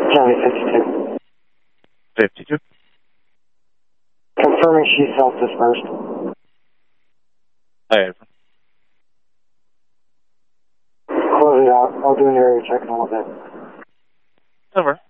County 52. 52. Confirming she's self-dispersed. Hey. Close it out. I'll do an area check in a little bit. Over.